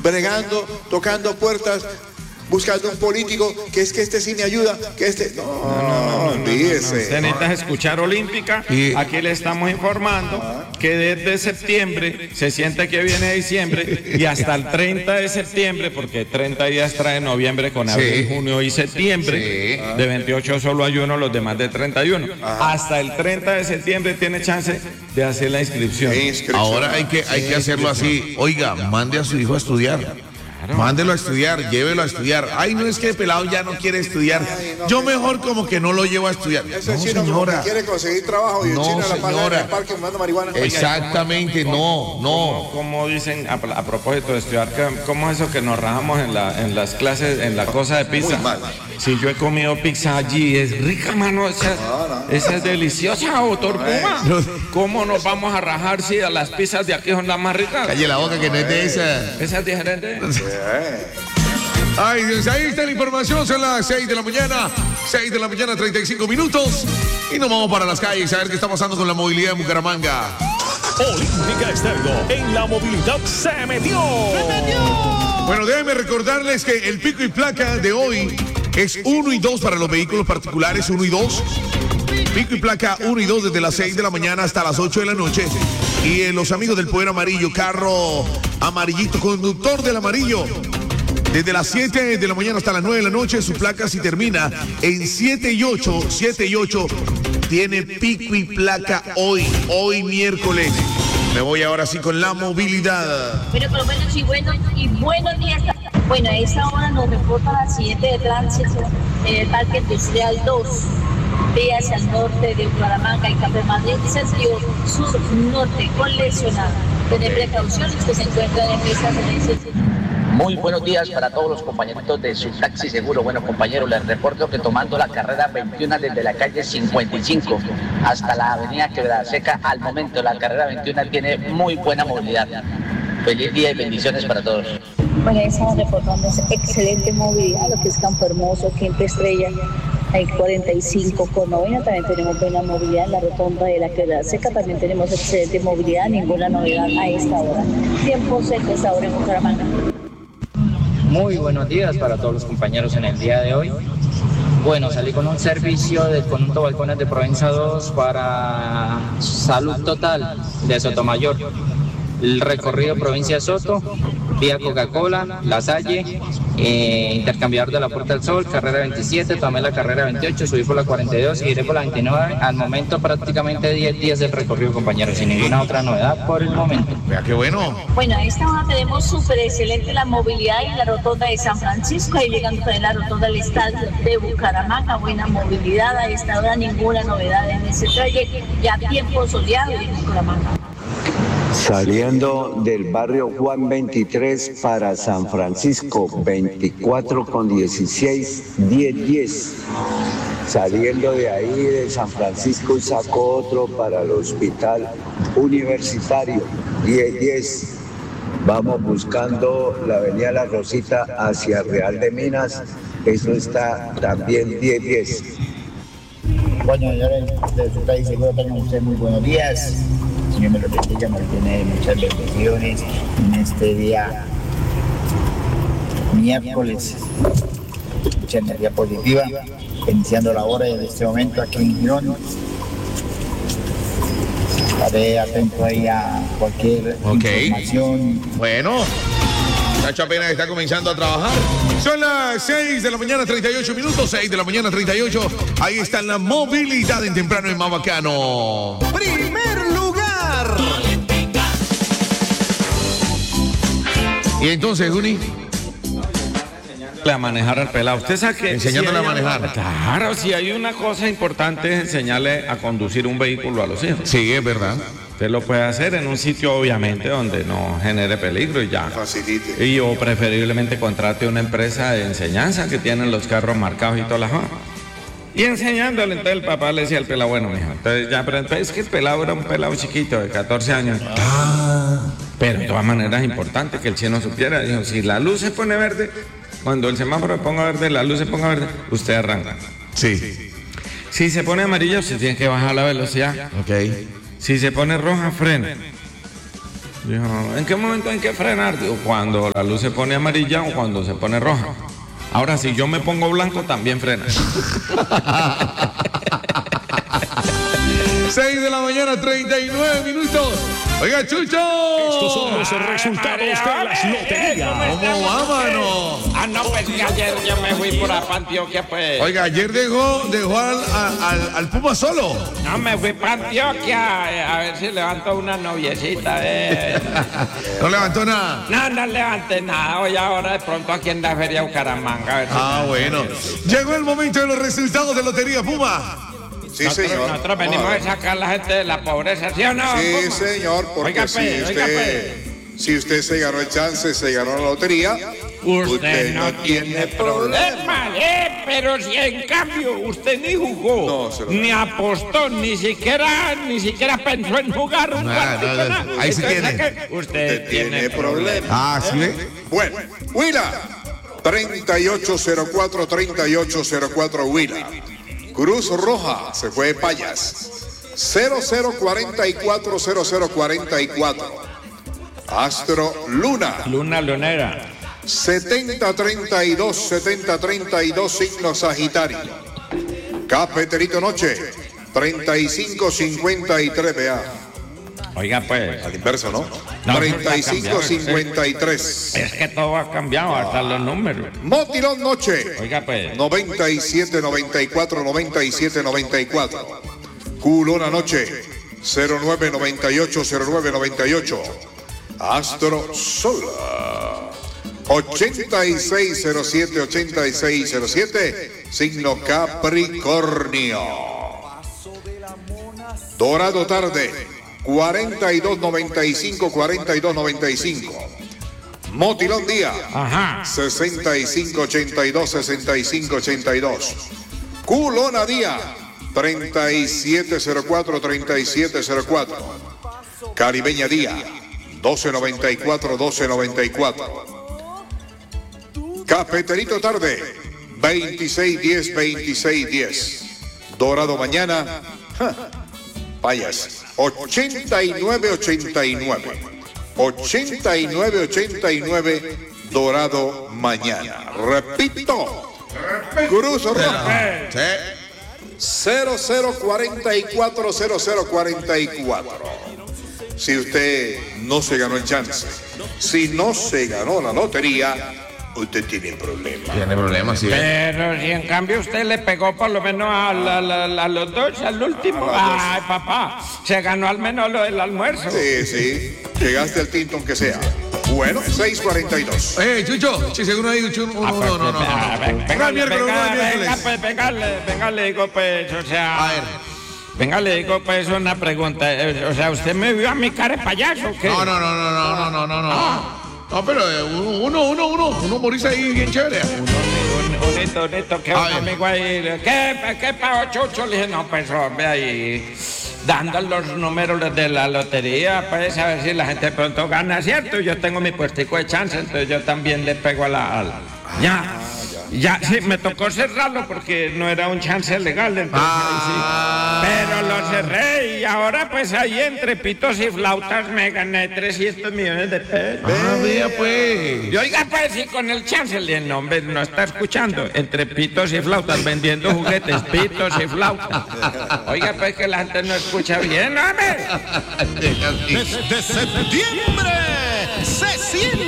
bregando, tocando puertas, buscando un político, que es que este sí me ayuda, que este... No, olvídese. Usted necesita escuchar Olímpica. Aquí le estamos informando que desde septiembre, se siente que viene diciembre, y hasta el 30 de septiembre, porque 30 días trae noviembre con abril, junio y septiembre, de 28 solo hay uno, los demás de 31. Hasta el 30 de septiembre tiene chance de hacer la inscripción. Ahora hay que hacerlo así. Oiga, mande a su hijo a estudiar. Mándelo a estudiar, llévelo a estudiar. Ay, no, es que el pelado ya no quiere estudiar. Yo mejor como que no lo llevo a estudiar. Ese chino como que quiere conseguir trabajo y el chino la paga en el parque fumando marihuana. Exactamente, no. Como dicen a propósito de estudiar, ¿cómo es eso que nos rajamos en las clases, en la cosa de pizza? Si yo he comido pizza allí, es rica, mano, esa es deliciosa, doctor Puma. ¿Cómo nos vamos a rajar si a las pizzas de aquí son las más ricas? Calle la boca que no es de esa. Esa es diferente. Ay, Dios, ahí está la información, son las 6 de la mañana, 35 minutos. Y nos vamos para las calles a ver qué está pasando con la movilidad en Bucaramanga. Olímpica Estéreo, en la movilidad se metió. Bueno, déjenme recordarles que el pico y placa de hoy es 1 y 2 para los vehículos particulares, 1 y 2. Pico y placa 1 y 2 desde las 6 de la mañana hasta las 8 de la noche. Y los amigos del Poder Amarillo, carro amarillito, conductor del amarillo, desde las 7 de la mañana hasta las 9 de la noche, su placa si termina en 7 y 8, tiene pico y placa hoy miércoles. Me voy ahora sí con la movilidad. Bueno, por lo menos buenos días. Bueno, a esta hora nos reporta el accidente de tránsito en el Parque Industrial 2. Vía hacia el norte de Bucaramanga y Café Madrid, sentido sur-norte, con lesionado. Tener precauciones que se encuentran en estas servicios. Muy buenos días para todos los compañeritos de su taxi seguro. Bueno, compañeros, les reporto que tomando la carrera 21 desde la calle 55 hasta la avenida Quebrada Seca, al momento la carrera 21 tiene muy buena movilidad. Feliz día y bendiciones para todos. Bueno, estamos reportando excelente movilidad, lo que es Campo Hermoso, Quinta Estrella, hay 45 con novena, también tenemos buena movilidad en la rotonda de la Quebrada Seca, también tenemos excelente movilidad, ninguna novedad a esta hora. Tiempo seco esta hora en Bucaramanga. Muy buenos días para todos los compañeros en el día de hoy. Bueno, salí con un servicio del conjunto Balcones de Provenza 2 para Salud Total de Sotomayor. El recorrido provincia de Soto, vía Coca-Cola, La Salle, intercambiador de la Puerta del Sol, carrera 27, tomé la carrera 28, subí por la 42 y iré por la 29. Al momento prácticamente 10 días del recorrido, compañeros, sin ninguna otra novedad por el momento. Vea qué bueno. Bueno, a esta hora tenemos súper excelente la movilidad en la rotonda de San Francisco, ahí llegando a la rotonda del estadio de Bucaramanga, buena movilidad, a esta hora ninguna novedad en ese trayecto, ya tiempo soleado en Bucaramanga. Saliendo del barrio Juan 23 para San Francisco, 24 con 16, 10. Saliendo de ahí de San Francisco y saco otro para el hospital universitario, 10. Vamos buscando la avenida La Rosita hacia Real de Minas, eso está también 10. Bueno, señores, de su país seguro tengan ustedes muy buenos días. Señor me lo bendiga, me tiene muchas bendiciones en este día miércoles. Mucha energía positiva, iniciando la hora en este momento aquí en Girón. Estaré atento ahí a cualquier información. Bueno, Nacho apenas está comenzando a trabajar. Son las 6 de la mañana, 38 minutos, 6 de la mañana, 38. Ahí está la movilidad en temprano en Mabacano. ¡Primer lugar! Y entonces, Juni, a manejar al pelado. Usted sabe que enseñándole a manejar. Claro, si hay una cosa importante es enseñarle a conducir un vehículo a los hijos. Sí, es verdad. Usted lo puede hacer en un sitio, obviamente, donde no genere peligro y ya. Facilite. Y o preferiblemente contrate una empresa de enseñanza que tienen los carros marcados y todas las cosas. Y enseñándole, entonces el papá le decía al pelado, bueno, mijo, entonces ya, pero entonces es que el pelado era un pelado chiquito de 14 años. Pero de todas maneras es importante que el chino supiera. Dijo, si la luz se pone verde, cuando el semáforo se ponga verde, la luz se ponga verde, usted arranca. Sí. Si se pone amarillo, usted tiene que bajar la velocidad. Ok. Si se pone roja, frena. Dijo, ¿en qué momento hay que frenar? Digo, cuando la luz se pone amarilla o cuando se pone roja. Ahora, si yo me pongo blanco, también frena. 6 de la mañana, 39 minutos. Oiga, Chucho. Estos son los resultados de las loterías. ¿Cómo va, mano? Ah, no, pues que ayer yo me fui por Antioquia, pues. Oiga, ayer dejó al Puma solo. No, me fui para Antioquia a ver si levanto una noviecita. ¿No levantó nada? No levanté nada. Hoy ahora de pronto aquí en la feria Bucaramanga. A ver si bueno. Llegó el momento de los resultados de Lotería Puma. Sí, señor. Nosotros venimos a sacar a la gente de la pobreza, ¿sí o no? Sí, señor, porque Oiga, si usted se ganó el chance, se ganó la lotería, usted no tiene problema. Pero si en cambio usted ni jugó, ni apostó, ni siquiera pensó en jugar un partido. Ahí sí tiene. Usted tiene problema. Ah, ¿sí ve? Bueno, Huila, 3804, Huila. Cruz Roja, se fue Payas, 0044. Astro Luna. Lunera. 7032, signo Sagitario. Cafeterito Noche, 3553, vea. Oiga, pues. Al inverso, ¿no? No, 3553. Es que todo ha cambiado, hasta los números. Motilón Noche. Oiga, pues. 9794. Culona Noche, 0998. Astro Sol, 8607, signo Capricornio. Dorado Tarde, 4295. Motilón Día, 6582. Culona Día, 3704. Caribeña Día, 1294. Cafeterito Tarde, 2610. Dorado Mañana, Payas, 8989. Dorado Mañana. Repito, Cruz Roja, 0044. Si usted no se ganó el chance, si no se ganó la lotería, usted tiene problema. Tiene problemas, sí. Pero si en cambio usted le pegó por lo menos a los dos, al último. Ay, papá, se ganó al menos lo del almuerzo. Sí. Llegaste al tinto aunque sea. Bueno, 642. Chucho, si seguro hay no. Venga, le digo, pues, o sea. A ver. Venga, le digo, pues, una pregunta. O sea, ¿usted me vio a mi cara de payaso o qué? No. No, pero uno humorista ahí bien chévere. Bonito, que un amigo ahí. ¿Qué pago, Chucho? Le dije, no, pues, hombre, ahí dando los números de la lotería, pues, a ver si la gente de pronto gana, ¿cierto? Yo tengo mi puestico de chance, entonces yo también le pego a la... Ya, sí, me tocó cerrarlo porque no era un chance legal, entonces ahí sí. Pero lo cerré y ahora pues ahí entre pitos y flautas me gané 300 millones de pesos. Vea pues. Y oiga pues, si con el chance no, hombre, no está escuchando, entre pitos y flautas vendiendo juguetes, pitos y flautas. Oiga pues, que la gente no escucha bien, hombre. Desde septiembre se siente